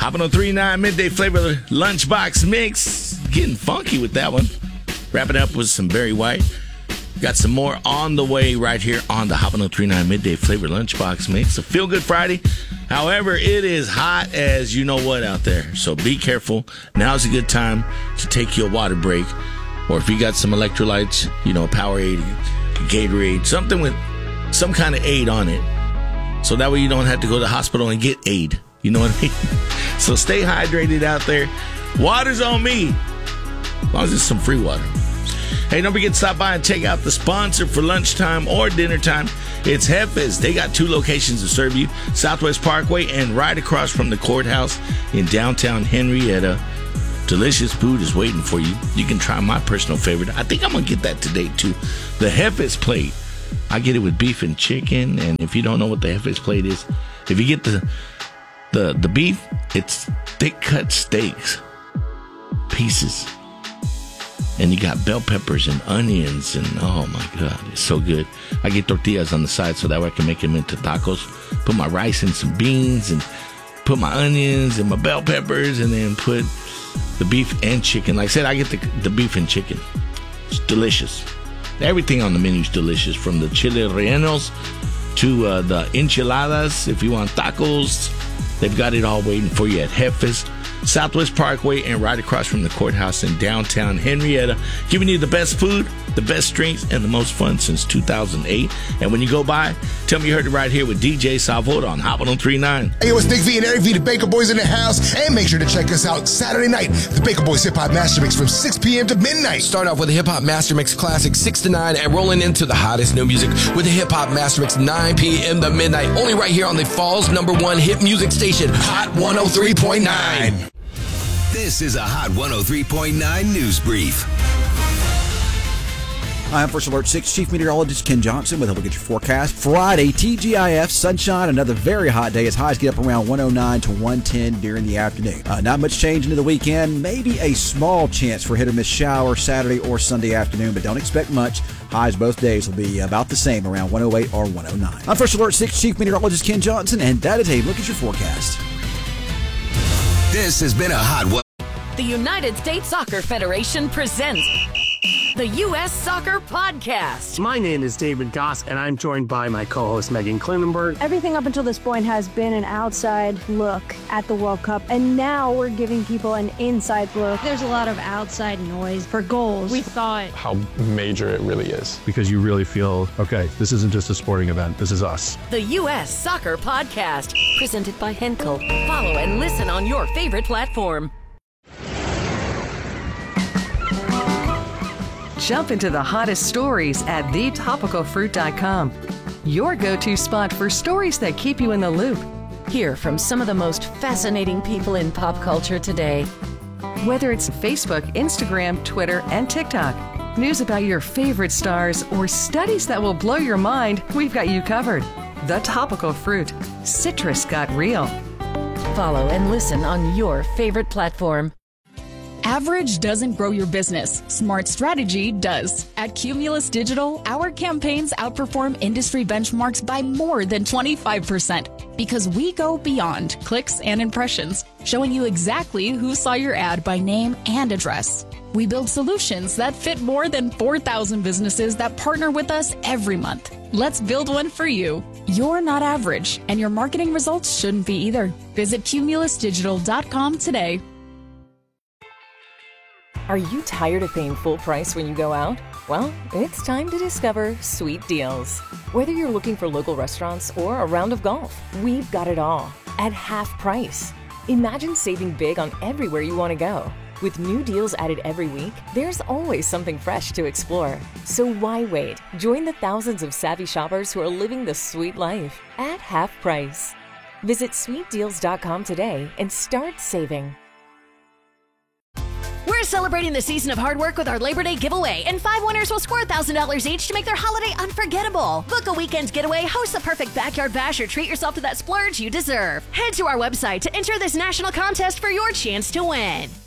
Hopping on 3-9 midday flavor lunchbox mix. Getting funky with that one. Wrapping up with some Barry White. Got some more on the way right here on the Hopping on 3-9 midday flavor lunchbox mix. A feel good Friday. However, it is hot as you know what out there. So be careful. Now's a good time to take your water break. Or if you got some electrolytes, a Powerade, Gatorade, something with some kind of aid on it. So that way you don't have to go to the hospital and get aid. You know what I mean? So stay hydrated out there. Water's on me. As long as it's some free water. Hey, don't forget to stop by and check out the sponsor for lunchtime or dinner time. It's Jefes. They got 2 locations to serve you. Southwest Parkway and right across from the courthouse in downtown Henrietta. Delicious food is waiting for you. You can try my personal favorite. I think I'm going to get that today, too. The Jefes plate. I get it with beef and chicken. And if you don't know what the Jefes plate is, if you get the beef, it's thick cut steaks. Pieces. And you got bell peppers and onions, and oh my God, it's so good. I get tortillas on the side so that way I can make them into tacos. Put my rice and some beans, and put my onions and my bell peppers, and then put the beef and chicken. Like I said, I get the beef and chicken. It's delicious. Everything on the menu is delicious, from the chile rellenos to the enchiladas. If you want tacos, they've got it all waiting for you at Jefes. Southwest Parkway and right across from the courthouse in downtown Henrietta, giving you the best food, the best drinks, and the most fun since 2008. And when you go by, tell me you heard it right here with DJ Salvoda on Hoppin' on 3-9. Hey, it's Nick V and Eric V, the Baker Boys in the house. And make sure to check us out Saturday night, the Baker Boys Hip Hop Master Mix from 6 p.m. to midnight. Start off with a Hip Hop Master Mix classic 6 to 9 and rolling into the hottest new music with the Hip Hop Master Mix 9 p.m. to midnight. Only right here on the Fall's #1 hit music station, Hot 103.9. This is a Hot 103.9 News Brief. I'm First Alert 6 Chief Meteorologist Ken Johnson with a look at your forecast. Friday, TGIF, sunshine, another very hot day as highs get up around 109 to 110 during the afternoon. Not much change into the weekend. Maybe a small chance for hit or miss shower Saturday or Sunday afternoon, but don't expect much. Highs both days will be about the same, around 108 or 109. I'm First Alert 6 Chief Meteorologist Ken Johnson, and that is a look at your forecast. This has been a Hot One. The United States Soccer Federation presents the U.S. Soccer Podcast. My name is David Goss, and I'm joined by my co-host Megan Klinenberg. Everything up until this point has been an outside look at the World Cup, and now we're giving people an inside look. There's a lot of outside noise for goals. We thought how major it really is. Because you really feel, okay, this isn't just a sporting event, this is us. The U.S. Soccer Podcast, presented by Henkel. Follow and listen on your favorite platform. Jump into the hottest stories at thetopicalfruit.com. Your go-to spot for stories that keep you in the loop. Hear from some of the most fascinating people in pop culture today. Whether it's Facebook, Instagram, Twitter, and TikTok, news about your favorite stars, or studies that will blow your mind, we've got you covered. The Topical Fruit. Citrus got real. Follow and listen on your favorite platform. Average doesn't grow your business. Smart strategy does. At Cumulus Digital, our campaigns outperform industry benchmarks by more than 25% because we go beyond clicks and impressions, showing you exactly who saw your ad by name and address. We build solutions that fit more than 4,000 businesses that partner with us every month. Let's build one for you. You're not average, and your marketing results shouldn't be either. Visit cumulusdigital.com today. Are you tired of paying full price when you go out? Well, it's time to discover Sweet Deals. Whether you're looking for local restaurants or a round of golf, we've got it all at half price. Imagine saving big on everywhere you want to go. With new deals added every week, there's always something fresh to explore. So why wait? Join the thousands of savvy shoppers who are living the sweet life at half price. Visit sweetdeals.com today and start saving. We're celebrating the season of hard work with our Labor Day giveaway, and 5 winners will score $1,000 each to make their holiday unforgettable. Book a weekend getaway, host the perfect backyard bash, or treat yourself to that splurge you deserve. Head to our website to enter this national contest for your chance to win.